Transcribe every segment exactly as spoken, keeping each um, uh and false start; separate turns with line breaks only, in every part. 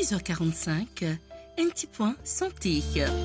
six heures quarante-cinq, un petit point santé.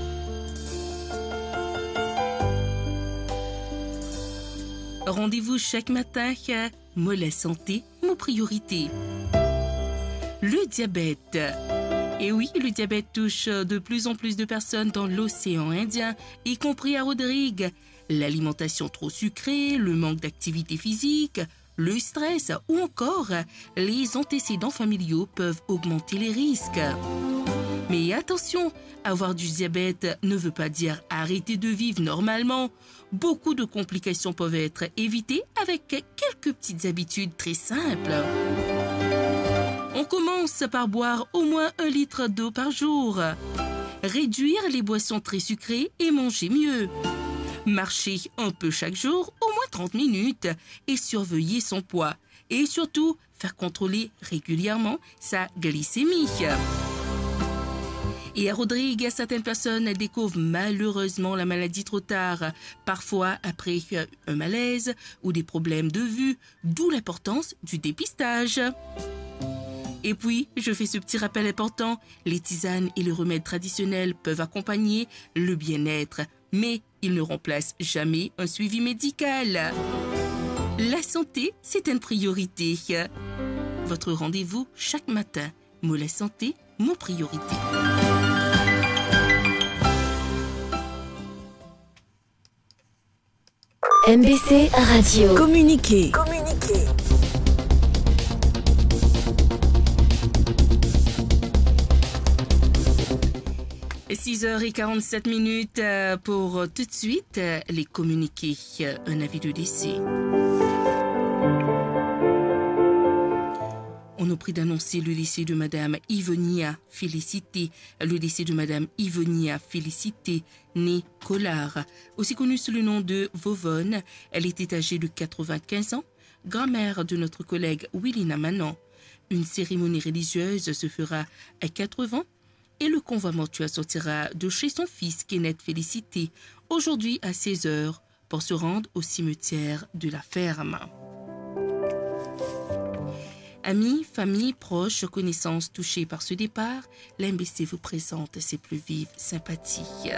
Rendez-vous chaque matin, Mollet Santé, nos priorités. Le diabète. Et oui, le diabète touche de plus en plus de personnes dans l'océan Indien, y compris à Rodrigue. L'alimentation trop sucrée, le manque d'activité physique, le stress ou encore les antécédents familiaux peuvent augmenter les risques. Mais attention, avoir du diabète ne veut pas dire arrêter de vivre normalement. Beaucoup de complications peuvent être évitées avec quelques petites habitudes très simples. On commence par boire au moins un litre d'eau par jour. Réduire les boissons très sucrées et manger mieux. Marcher un peu chaque jour, au moins trente minutes, et surveiller son poids. Et surtout, faire contrôler régulièrement sa glycémie. Et à Rodrigue, certaines personnes découvrent malheureusement la maladie trop tard, parfois après un malaise ou des problèmes de vue, d'où l'importance du dépistage. Et puis, je fais ce petit rappel important, les tisanes et les remèdes traditionnels peuvent accompagner le bien-être, mais ils ne remplacent jamais un suivi médical. La santé, c'est une priorité. Votre rendez-vous chaque matin. Mollet Santé, nos priorités.
M B C Radio.
Communiquer. Communiquer.
six heures quarante-sept minutes pour tout de suite les communiqués. Un avis de décès. On nous prie d'annoncer le décès de Madame Ivonia Félicité. Le décès de Madame Ivonia Félicité, née Collard, aussi connue sous le nom de Vovonne. Elle était âgée de quatre-vingt-quinze ans, grand-mère de notre collègue Willina Manon. Une cérémonie religieuse se fera à quatre-vingts et le convoi mortuaire sortira de chez son fils Kenneth Félicité aujourd'hui à seize heures pour se rendre au cimetière de la ferme. Amis, familles, proches, connaissances touchés par ce départ, l'M B C vous présente ses plus vives sympathies.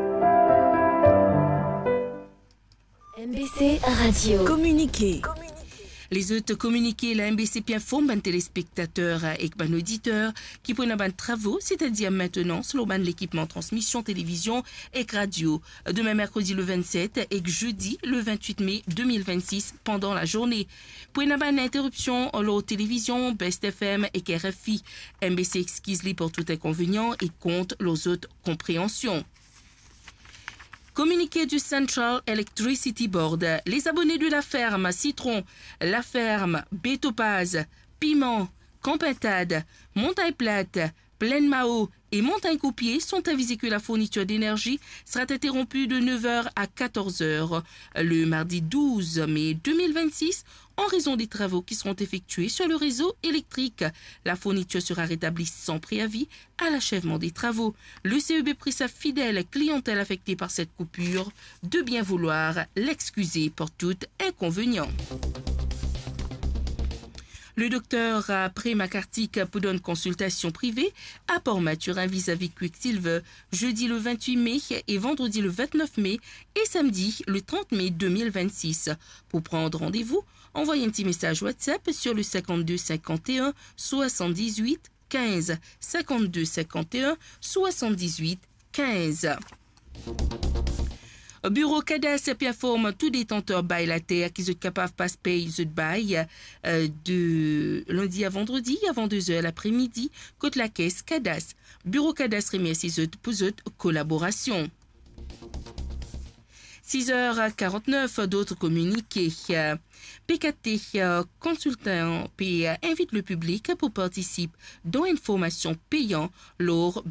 M B C Radio.
Communiquer.
Les autres communiqués, la M B C informe un téléspectateur et un auditeur qui prennent un travaux, c'est-à-dire maintenant, selon l'équipement transmission, télévision et radio. Demain, mercredi le vingt-sept et jeudi le vingt-huit mai deux mille vingt-six pendant la journée. Pour une interruption, la télévision, Best F M et K R F I. M B C excuse-les pour tout inconvénient et compte les autres compréhensions. Communiqué du Central Electricity Board. Les abonnés de la ferme Citron, la ferme Bétopaz, Piment, Campintade, Montagne Plate, Plaine Mao et Montagne Coupier sont avisés que la fourniture d'énergie sera interrompue de neuf heures à quatorze heures le mardi douze mai deux mille vingt-six en raison des travaux qui seront effectués sur le réseau électrique. La fourniture sera rétablie sans préavis à l'achèvement des travaux. Le C E B prie sa fidèle clientèle affectée par cette coupure de bien vouloir l'excuser pour tout inconvénient. Le docteur Pré-Macartic pour une consultation privée à Port-Mathurin vis-à-vis Quicksilver jeudi le vingt-huit mai et vendredi le vingt-neuf mai et samedi le trente mai deux mille vingt-six. Pour prendre rendez-vous, envoyez un petit message WhatsApp sur le cinquante-deux cinquante et un soixante-dix-huit quinze. cinquante-deux cinquante et un soixante-dix-huit quinze. Bureau Cadas informe tout détenteur bail la terre qui sont capables de passer payer ce bail euh, de lundi à vendredi avant deux heures l'après-midi côté la caisse Cadas. Bureau Cadas remercie pour cette collaboration. six heures quarante-neuf, d'autres communiqués. P K T consultant P invite le public pour participer dans une formation payante lors